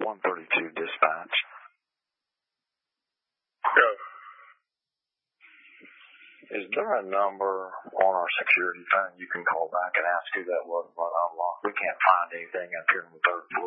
132 dispatch. Go. Is there a number on our security phone you can call back and ask who that was about unlocked? We can't find anything up here on the third floor.